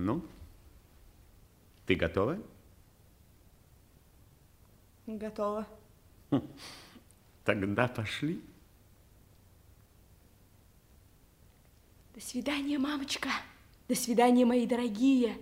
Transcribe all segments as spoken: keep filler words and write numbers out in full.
Ну, ты готова? Готова. Тогда пошли. До свидания, мамочка. До свидания, мои дорогие.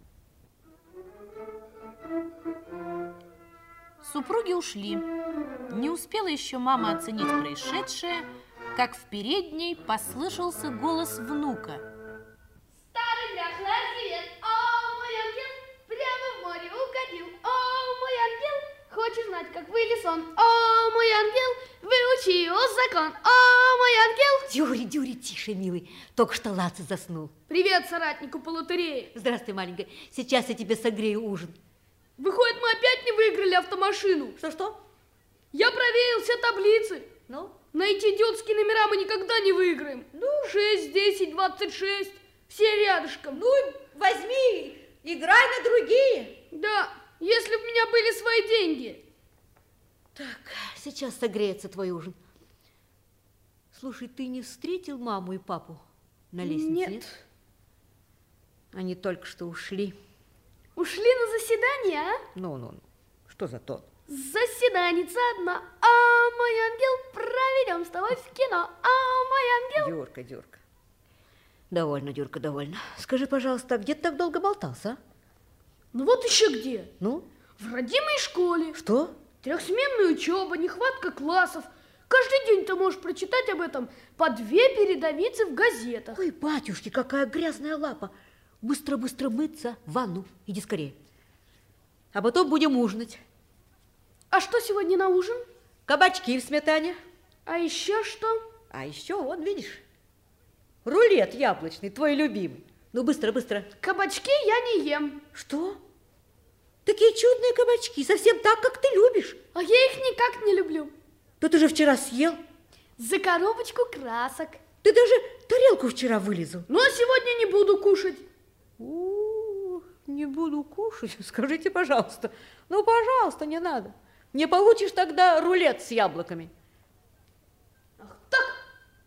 Супруги ушли. Не успела еще мама оценить происшедшее, как в передней послышался голос внука. Старый дряхлый архивет, о, мой ангел, прямо в море угодил. О, мой ангел, хочешь знать, как вылез он? О, мой ангел, выучи его закон. О, мой ангел. Дюри, Дюри, тише, милый. Только что Лаца заснул. Привет соратнику по лотерее. Здравствуй, маленькая. Сейчас я тебе согрею ужин. Выходит, мы опять не выиграли автомашину. Что-что? Я проверил все таблицы. Ну? На эти идиотские номера мы никогда не выиграем. Ну, шесть, десять, двадцать шесть. Все рядышком. Ну, возьми, играй на другие. Да, если бы у меня были свои деньги. Так, сейчас согреется твой ужин. Слушай, ты не встретил маму и папу на лестнице? Нет. Нет? Они только что ушли. Ушли на заседание, а? Ну-ну-ну, что за тон? Заседаница одна. А, мой ангел, проведем с тобой в кино. А, мой ангел. Дюрка, Дюрка. Довольно, Дюрка, довольно. Скажи, пожалуйста, где ты так долго болтался, а? Ну вот еще где. Ну? В родимой школе. Что? Трехсменная учеба, нехватка классов. Каждый день ты можешь прочитать об этом по две передовицы в газетах. Ой, батюшки, какая грязная лапа. Быстро-быстро мыться, в ванну. Иди скорее. А потом будем ужинать. А что сегодня на ужин? Кабачки в сметане. А еще что? А еще, вон, видишь, рулет яблочный, твой любимый. Ну, быстро, быстро. Кабачки я не ем. Что? Такие чудные кабачки, совсем так, как ты любишь. А я их никак не люблю. Да ты же вчера съел. За коробочку красок. Ты даже тарелку вчера вылезал. Ну, а сегодня не буду кушать. О, не буду кушать. Скажите, пожалуйста. Ну, пожалуйста, не надо. Не получишь тогда рулет с яблоками. Ах так?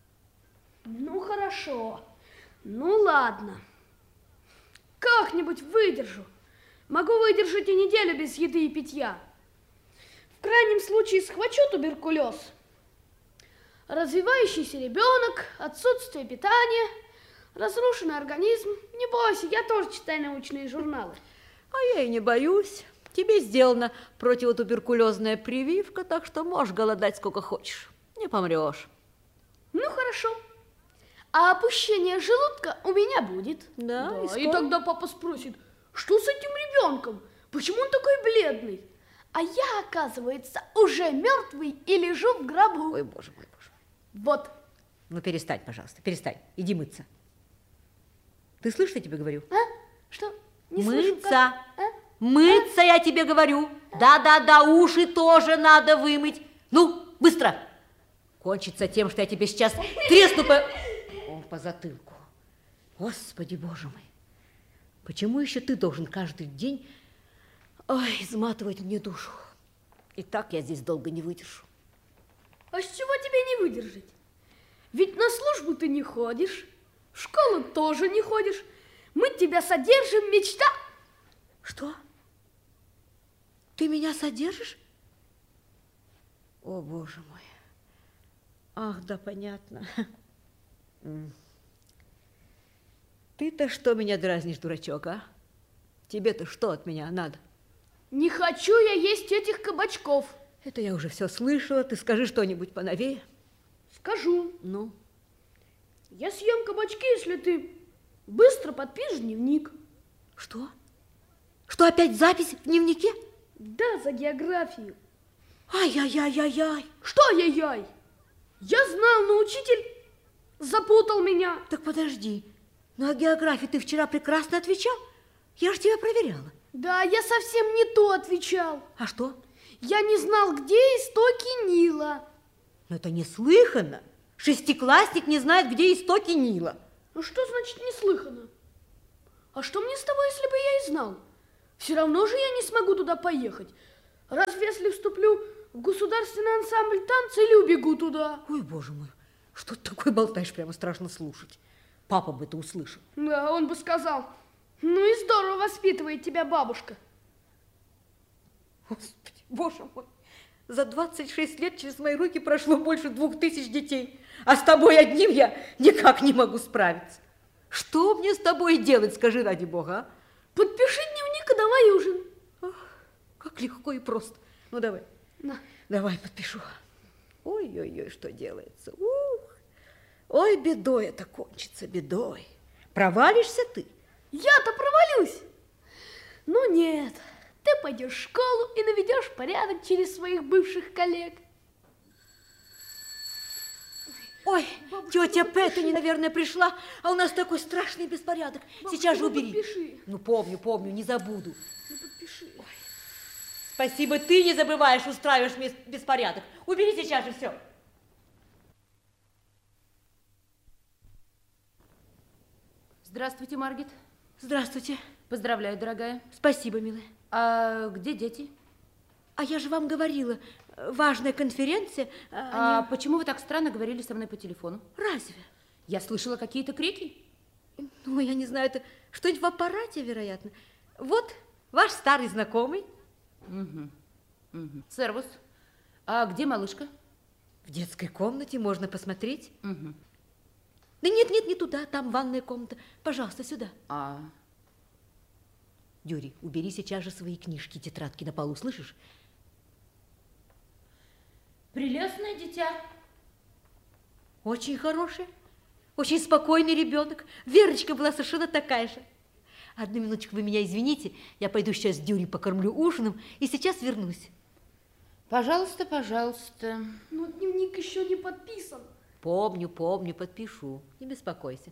Ну, хорошо. Ну, ладно. Как-нибудь выдержу. Могу выдержать и неделю без еды и питья. В крайнем случае схвачу туберкулез. Развивающийся ребенок, отсутствие питания, разрушенный организм. Не бойся, я тоже читаю научные журналы. А я и не боюсь. Тебе сделана противотуберкулезная прививка, так что можешь голодать сколько хочешь. Не помрешь. Ну, хорошо. А опущение желудка у меня будет. Да, да и скоро. И тогда папа спросит, что с этим ребенком? Почему он такой бледный? А я, оказывается, уже мертвый и лежу в гробу. Ой, боже мой, боже мой. Вот. Ну, перестань, пожалуйста, перестань. Иди мыться. Ты слышишь, что я тебе говорю? А? Что? Не мыться. слышу, как... а? Мыться, а? Я тебе говорю. Да-да-да, уши тоже надо вымыть. Ну, быстро. Кончится тем, что я тебе сейчас тресну по... О, по затылку. Господи, боже мой. Почему еще ты должен каждый день, ой, изматывать мне душу? И так я здесь долго не выдержу. А с чего тебе не выдержать? Ведь на службу ты не ходишь, в школу тоже не ходишь. Мы тебя содержим, мечта. Что? Ты меня содержишь? О, боже мой. Ах, да, понятно. Ты-то что меня дразнишь, дурачок, а? Тебе-то что от меня надо? Не хочу я есть этих кабачков. Это я уже все слышала. Ты скажи что-нибудь поновее. Скажу. Ну? Я съем кабачки, если ты быстро подпишешь дневник. Что? Что, опять запись в дневнике? Да, за географию. Ай-яй-яй-яй-яй. Что яй-яй? Я знал, но учитель запутал меня. Так подожди. Ну, а географию ты вчера прекрасно отвечал. Я же тебя проверяла. Да, я совсем не то отвечал. А что? Я не знал, где истоки Нила. Ну, это неслыханно. Шестиклассник не знает, где истоки Нила. Ну, что значит неслыханно? А что мне с тобой, если бы я и знал? Все равно же я не смогу туда поехать. Разве если вступлю в государственный ансамбль танца или убегу туда? Ой, боже мой, что ты такое болтаешь, прямо страшно слушать. Папа бы это услышал. Да, он бы сказал, Ну и здорово воспитывает тебя бабушка. Господи, боже мой, за двадцать шесть лет через мои руки прошло больше двух тысяч детей, а с тобой одним я никак не могу справиться. Что мне с тобой делать, скажи ради бога, а? Подпиши дневник и давай ужин. Ох, как легко и просто. Ну, давай. На. Давай, подпишу. Ой-ой-ой, что делается. Ух. Ой, бедой это кончится, бедой. Провалишься ты. Я-то провалюсь. Ну нет, ты пойдешь в школу и наведешь порядок через своих бывших коллег. Ой, тетя Петтани, наверное, пришла, а у нас такой страшный беспорядок. Бабушка, Сейчас же ну убери. подпиши. Ну, помню, помню, не забуду. Ну подпиши. Ой. Спасибо, ты не забываешь, устраиваешь мне беспорядок. Убери сейчас же все. Здравствуйте, Маргит. Здравствуйте. Поздравляю, дорогая. Спасибо, милая. А где дети? А я же вам говорила, важная конференция. А они- почему вы так странно говорили со мной по телефону? Разве? Я слышала какие-то крики. Ну, я не знаю, это что-нибудь в аппарате, вероятно. Вот ваш старый знакомый. Угу. Угу. Сервус. А где малышка? В детской комнате можно посмотреть. Угу. Да нет, нет, не туда, там ванная комната. Пожалуйста, сюда. А, Юрий, убери сейчас же свои книжки, тетрадки на полу, слышишь? прелестное дитя. Очень хороший, очень спокойный ребенок. Верочка была совершенно такая же. Одну минуточку, вы меня извините, я пойду сейчас Дюри покормлю ужином и сейчас вернусь. Пожалуйста, пожалуйста. Но дневник еще не подписан. Помню, помню, подпишу, не беспокойся.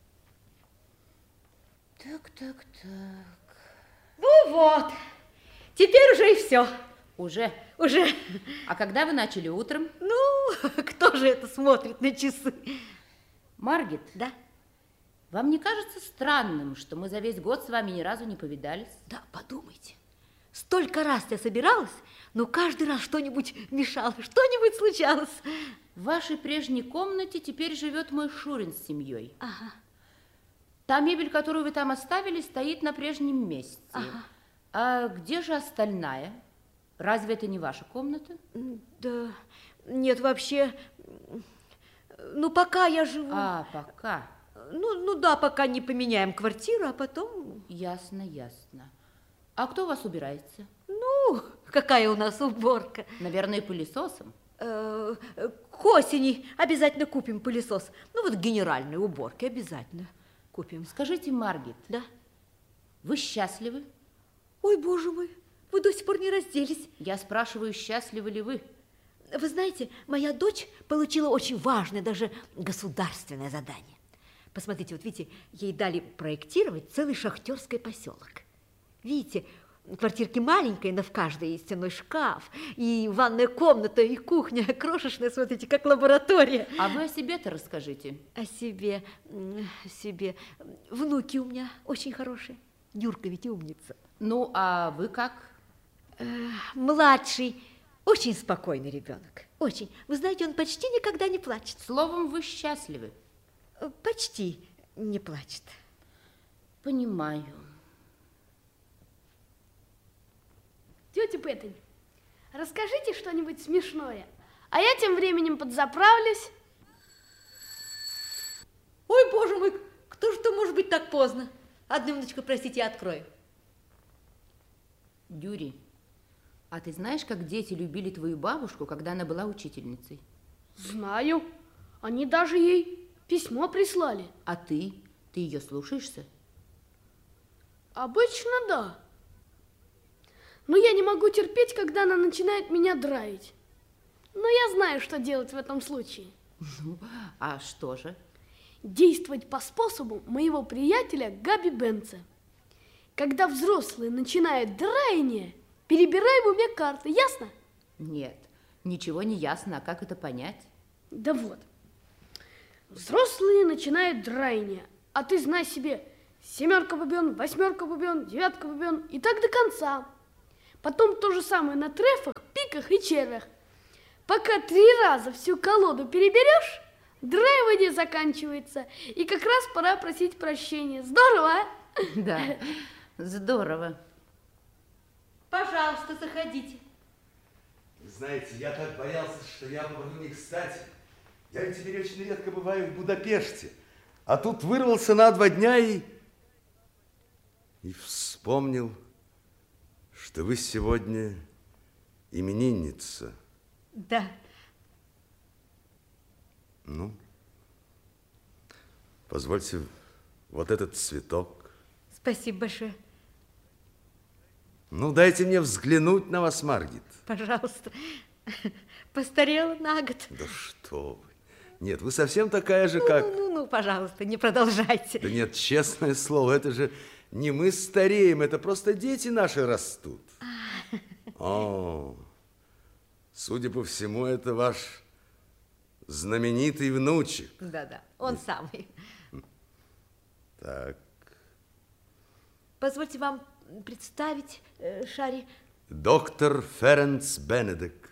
Так, так, так. Ну вот, теперь уже и все. Уже? Уже. А когда вы начали утром? Ну, кто же это смотрит на часы? Маргит, Да? вам не кажется странным, что мы за весь год с вами ни разу не повидались? Да, подумайте. Столько раз я собиралась, но каждый раз что-нибудь мешало, что-нибудь случалось. В вашей прежней комнате теперь живет мой Шурин с семьей. Ага. Та мебель, которую вы там оставили, стоит на прежнем месте. Ага. А где же остальная? Разве это не ваша комната? Да, нет, вообще, ну, пока я живу. А, пока. Ну, ну да, пока не поменяем квартиру, а потом... Ясно, ясно. А кто у вас убирается? Ну, какая у нас уборка. Наверное, пылесосом? Э, К осени обязательно купим пылесос. Ну, вот генеральной уборки обязательно купим. Скажите, Маргит, Да? вы счастливы? Ой, боже мой, вы до сих пор не разделись. Я спрашиваю, счастливы ли вы? Вы знаете, моя дочь получила очень важное, даже государственное задание. Посмотрите, вот видите, ей дали проектировать целый шахтерский поселок. Видите, квартирки маленькие, но в каждой есть стенной шкаф, и ванная комната, и кухня крошечная, смотрите, как лаборатория. А вы о себе-то расскажите. О себе, м, о себе. Внуки у меня очень хорошие. Юрка ведь умница. Ну, а вы как? Э, Младший, очень спокойный ребенок. Очень. Вы знаете, он почти никогда не плачет. Словом, вы счастливы. Э, Почти не плачет. Понимаю. Тетя Петтани, расскажите что-нибудь смешное, а я тем временем подзаправлюсь. Ой, боже мой, кто же это может быть так поздно? Одну минуточку, простите, я открою. Дюри, а ты знаешь, как дети любили твою бабушку, когда она была учительницей? Знаю, они даже ей письмо прислали. А ты? Ты ее слушаешься? Обычно да. Но я не могу терпеть, когда она начинает меня драить. Но я знаю, что делать в этом случае. Ну, а что же? Действовать по способу моего приятеля Габи Бенца. Когда взрослые начинают драяние, перебирай в уме карты, ясно? Нет, ничего не ясно, а как это понять? Да вот. Взрослые начинают драяние, а ты знай себе, семерка бубен, восьмерка бубен, девятка бубен и так до конца. Потом то же самое на трефах, пиках и червях. Пока три раза всю колоду переберешь, драивание заканчивается, и как раз пора просить прощения. Здорово, а? Да, здорово. Пожалуйста, заходите. Знаете, я так боялся, что я попаду не кстати. Я ведь теперь очень редко бываю в Будапеште. А тут вырвался на два дня и... И вспомнил, что вы сегодня именинница. Да. Ну, позвольте, вот этот цветок. Спасибо большое. Ну, дайте мне взглянуть на вас, Маргит. Пожалуйста. Постарела на год. Да что вы. Нет, вы совсем такая же, как... Ну, ну, ну, пожалуйста, не продолжайте. Да нет, честное слово, это же не мы стареем, это просто дети наши растут. О, судя по всему, это ваш знаменитый внучек. Да-да, он самый. Так, Позвольте вам представить, э, Шари. доктор Ференц Бенедек.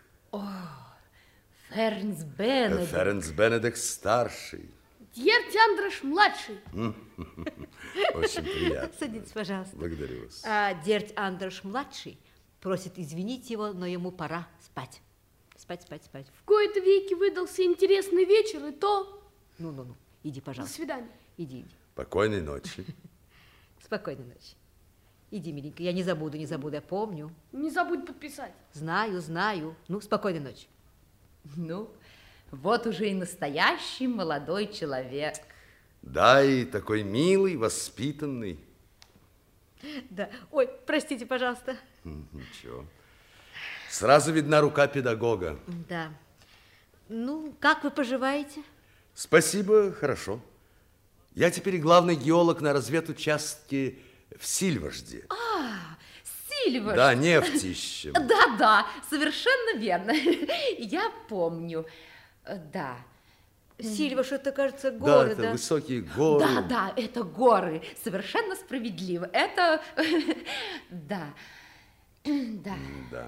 Фернс Бенедикт. Ференц Бенедек старший. Дьерти Андрош младший. Очень приятно. Садитесь, пожалуйста. Благодарю вас. А дядь Андрош-младший просит извинить его, но ему пора спать. Спать, спать, спать. В кои-то веки выдался интересный вечер, и то... Ну-ну-ну, иди, До пожалуйста. свидания. Иди, иди. Покойной ночи. Спокойной ночи. Иди, миленькая, я не забуду, не забуду, я помню. Не забудь подписать. Знаю, знаю. Ну, спокойной ночи. Ну, вот уже и настоящий молодой человек. Да, и такой милый, воспитанный. Да. Ой, простите, пожалуйста. Ничего. Сразу видна рука педагога. Да. Ну, как вы поживаете? Спасибо, хорошо. Я теперь главный геолог на разведучастке в Сильважде. А, Сильвер. Да, нефть ищем. Да-да, совершенно верно. Я помню. Да. Сильваш, это, кажется, Да, горы, это да? высокие горы. Да, да, это горы. Совершенно справедливо. Это... Да. Да. Да.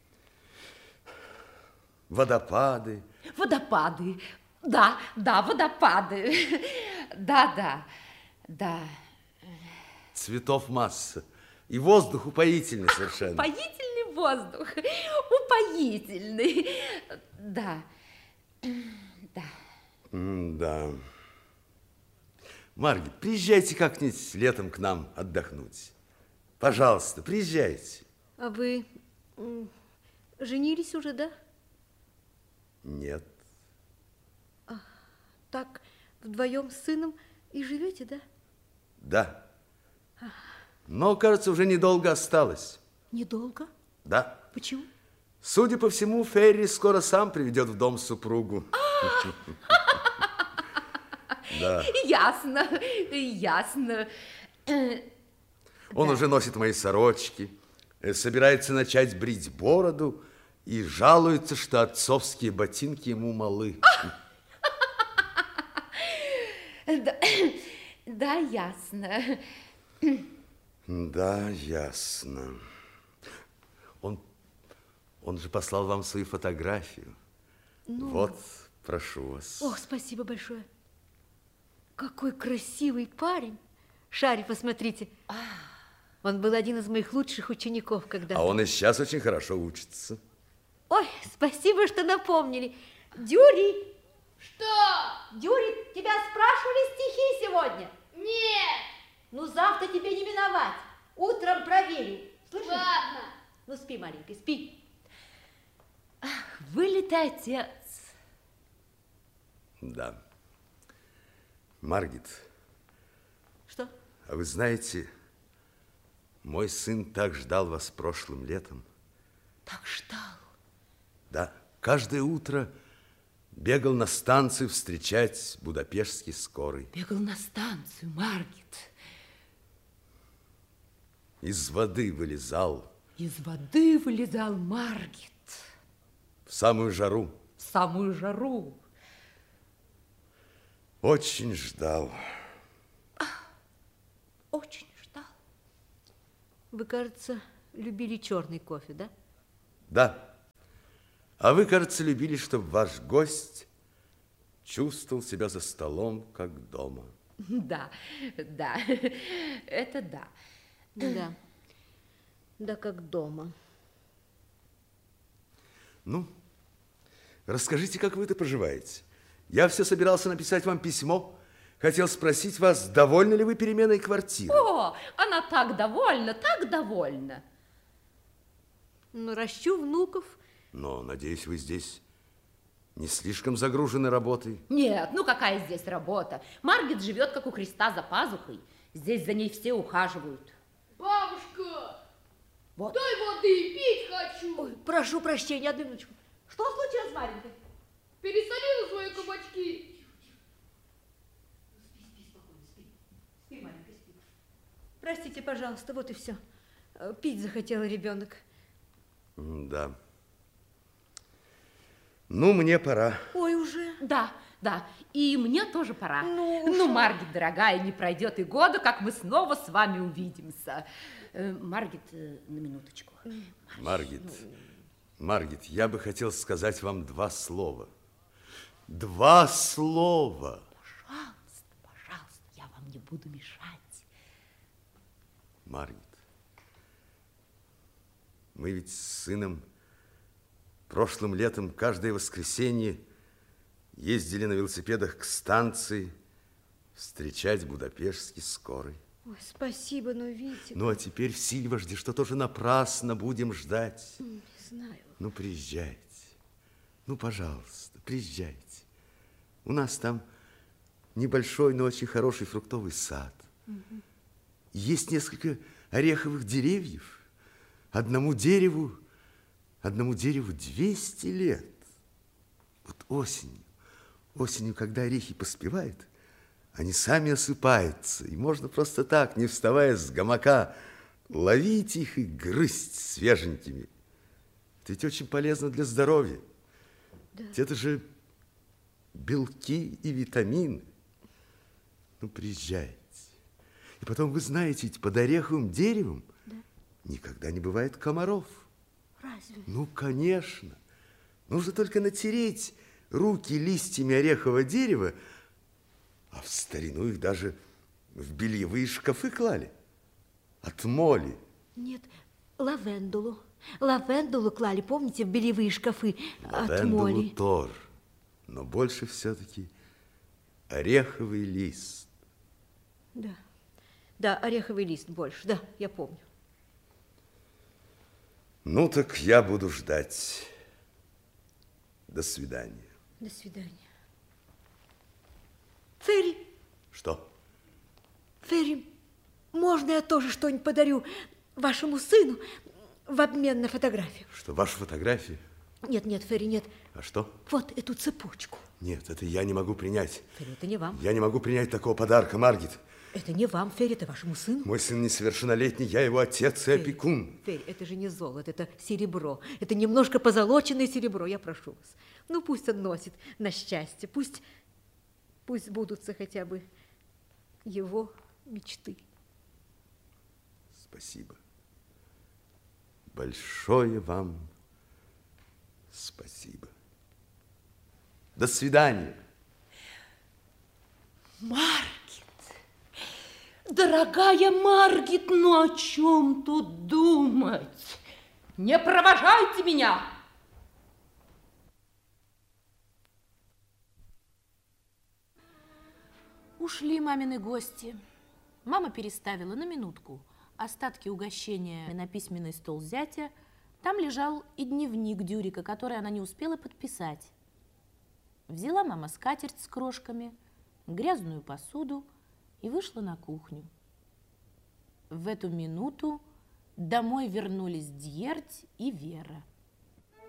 Водопады. Водопады. Да, да, водопады. Да, да, да. Цветов масса. И воздух упоительный совершенно. Упоительный воздух. Упоительный. Да. Да. М, Да. Маргит, приезжайте как-нибудь летом к нам отдохнуть. Пожалуйста, приезжайте. А вы м, женились уже, да? Нет. Так, вдвоем с сыном и живете, да? Да. Но, кажется, уже недолго осталось. Недолго? Да. Почему? Судя по всему, Ферри скоро сам приведет в дом супругу. Да. Ясно, ясно. Он уже носит мои сорочки, э, собирается начать брить бороду и жалуется, что отцовские ботинки ему малы. Да, да, ясно. Да, ясно. Он, он же послал вам свою фотографию. Вот, прошу вас. Ох, спасибо большое. Какой красивый парень. Шари, посмотрите. Он был один из моих лучших учеников когда-то. А он и сейчас очень хорошо учится. Ой, спасибо, что напомнили. Дюри, Что? Дюри, тебя спрашивали стихи сегодня? Нет. Ну, завтра тебе не миновать. Утром проверю. Слышишь? Ладно. Ну, спи, маленький, спи. Вылитый отец. Да. Маргит, Что? а вы знаете, мой сын так ждал вас прошлым летом. Так ждал. Да, каждое утро бегал на станцию встречать будапештский скорый. Бегал на станцию, Маргит. Из воды вылезал Из воды вылезал Маргит. в самую жару. В самую жару. Очень ждал. Очень ждал. Вы, кажется, любили черный кофе, да? Да. А вы, кажется, любили, чтобы ваш гость чувствовал себя за столом, как дома. Да, да, это да. Да. Да как дома. Ну, расскажите, как вы это проживаете. Я все собирался написать вам письмо. Хотел спросить вас, довольны ли вы переменой квартиры? О, она так довольна, так довольна. Ну, ращу внуков. Но, надеюсь, вы здесь не слишком загружены работой. Нет, ну какая здесь работа? Маргит живет, как у Христа, за пазухой. Здесь за ней все ухаживают. Бабушка, Вот. дай воды, пить хочу. Ой, прошу прощения, одну минуточку. Что случилось, Маренька? Пересолила свои кабачки. Простите, пожалуйста, вот и все. Пить захотел ребенок. Да. Ну, мне пора. Ой, уже. Да, да, и мне тоже пора. Ну, ну Маргит, дорогая, не пройдет и года, как мы снова с вами увидимся. Э, Маргит, э, на минуточку. Маргит, Маргит, я бы хотел сказать вам два слова. Два слова. Пожалуйста, пожалуйста, я вам не буду мешать. Маргит, мы ведь с сыном прошлым летом каждое воскресенье ездили на велосипедах к станции встречать будапештский скорый. Ой, спасибо, но видите... Ну, а теперь в Сильважде, что тоже напрасно будем ждать. Не знаю. Ну, приезжайте. Ну, пожалуйста, приезжайте. У нас там небольшой, но очень хороший фруктовый сад. Угу. Есть несколько ореховых деревьев. Одному дереву, одному дереву двести лет. Вот осенью, осенью, когда орехи поспевают, они сами осыпаются, и можно просто так, не вставая с гамака, ловить их и грызть свеженькими. Это ведь очень полезно для здоровья. Да. Это же белки и витамины. Ну, приезжайте. И потом, вы знаете, ведь под ореховым деревом да. никогда не бывает комаров. Разве? Ну, конечно. Нужно только натереть руки листьями орехового дерева, а в старину их даже в бельевые шкафы клали. От моли. Нет, лавендулу. Лавендулу клали, помните, в бельевые шкафы от моли. Лавендулу тоже. Но больше все-таки ореховый лист. Да. Да, ореховый лист больше. Да, я помню. Ну, так я буду ждать. До свидания. До свидания. Ферри. Что? Ферри, можно я тоже что-нибудь подарю вашему сыну в обмен на фотографию? Что, вашу фотографию? Нет, нет, Ферри, нет. А что? Вот эту цепочку. Нет, это я не могу принять. Ферри, это не вам. Я не могу принять такого подарка, Маргит. Это не вам, Ферри, это вашему сыну. Мой сын несовершеннолетний, я его отец и Ферри, опекун. Ферри, это же не золото, это серебро. Это немножко позолоченное серебро, я прошу вас. Ну, пусть он носит на счастье, пусть, пусть сбудутся хотя бы его мечты. Спасибо. Большое вам спасибо. До свидания. Маргит, дорогая Маргит, ну о чем тут думать? Не провожайте меня! Ушли мамины гости. Мама переставила на минутку остатки угощения на письменный стол зятя. Там лежал и дневник Дюрика, который она не успела подписать. Взяла мама скатерть с крошками, грязную посуду и вышла на кухню. В эту минуту домой вернулись Дьерть и Вера.